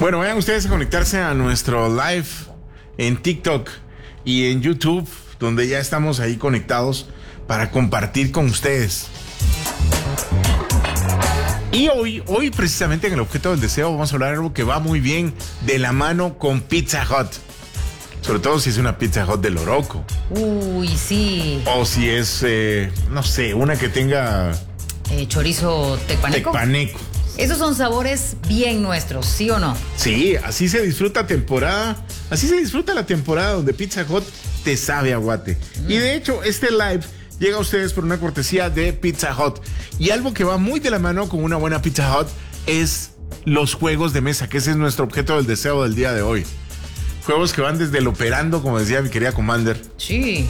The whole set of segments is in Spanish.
Bueno, vayan ustedes a conectarse a nuestro live en TikTok y en YouTube, donde ya estamos ahí conectados para compartir con ustedes. Y hoy precisamente en el objeto del deseo vamos a hablar de algo que va muy bien de la mano con Pizza Hut. Sobre todo si es una Pizza Hut de Loroco. Uy, sí. O si es, no sé, una que tenga... chorizo tecpaneco. Tecpaneco. Esos son sabores bien nuestros, ¿sí o no? Sí, así se disfruta la temporada donde Pizza Hut te sabe a guate. Y de hecho, este live llega a ustedes por una cortesía de Pizza Hut. Y algo que va muy de la mano con una buena Pizza Hut es los juegos de mesa, que ese es nuestro objeto del deseo del día de hoy. Juegos que van desde el operando, como decía mi querida Commander. Sí.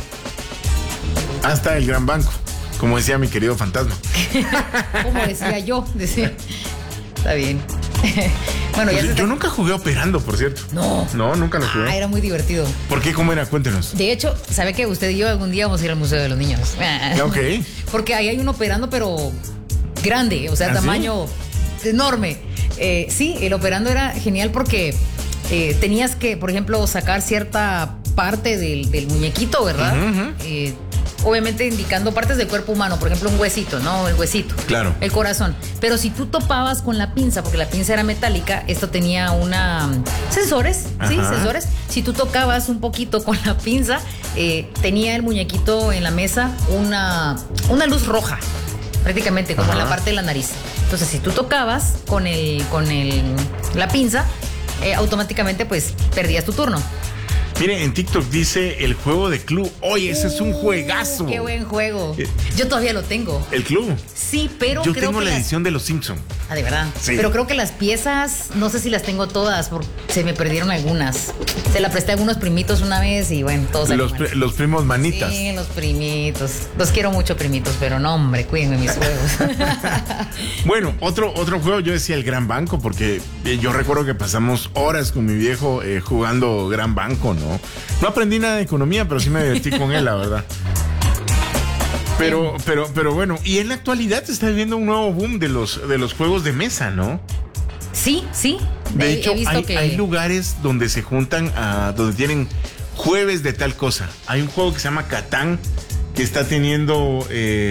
Hasta el Gran Banco, como decía mi querido Fantasma. Como decía yo, decía. Está bien. Bueno, pues yo nunca jugué operando, por cierto. No, nunca lo jugué. Era muy divertido. ¿Por qué? ¿Cómo era? Cuéntenos. De hecho, ¿sabe que usted y yo algún día vamos a ir al Museo de los Niños? Ok. Porque ahí hay un operando, pero grande, o sea, tamaño enorme. Sí, el operando era genial porque tenías que, por ejemplo, sacar cierta parte del muñequito, ¿verdad? Uh-huh. Obviamente indicando partes del cuerpo humano, por ejemplo un huesito, ¿no? El huesito. Claro. El corazón. Pero si tú topabas con la pinza, porque la pinza era metálica, esto tenía sensores, ajá, ¿sí? Sensores. Si tú tocabas un poquito con la pinza, tenía el muñequito en la mesa una luz roja, prácticamente como, ajá, en la parte de la nariz. Entonces, si tú tocabas con la pinza, automáticamente pues perdías tu turno. Mire, en TikTok dice el juego de Clue. Oye, ese es un juegazo. Qué buen juego. Yo todavía lo tengo. ¿El Clue? Sí, pero yo tengo la edición de Los Simpson. Ah, ¿de verdad? Sí. Pero creo que las piezas, no sé si las tengo todas, porque se me perdieron algunas. Se la presté a algunos primitos una vez y bueno, todos los primos manitas. Sí, los primitos. Los quiero mucho, primitos, pero no, hombre, cuídenme mis juegos. Bueno, otro juego, yo decía el Gran Banco, porque yo recuerdo que pasamos horas con mi viejo jugando Gran Banco, ¿no? No aprendí nada de economía, pero sí me divertí con él, la verdad. Pero bueno, y en la actualidad se está viviendo un nuevo boom de los juegos de mesa, ¿no? Sí. De hecho, hay lugares donde se juntan, donde tienen jueves de tal cosa. Hay un juego que se llama Catán, que está teniendo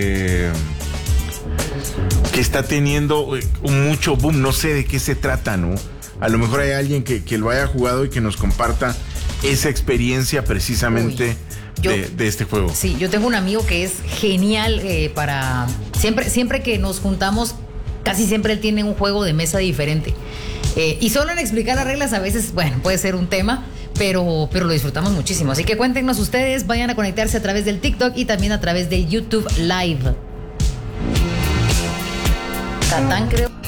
mucho boom. No sé de qué se trata, ¿no? A lo mejor hay alguien que lo haya jugado y que nos comparta esa experiencia precisamente de este juego. Sí, yo tengo un amigo que es genial para... Siempre que nos juntamos, casi siempre él tiene un juego de mesa diferente. Y solo en explicar las reglas a veces, bueno, puede ser un tema, pero lo disfrutamos muchísimo. Así que cuéntenos ustedes, vayan a conectarse a través del TikTok y también a través de YouTube Live. Catán, creo.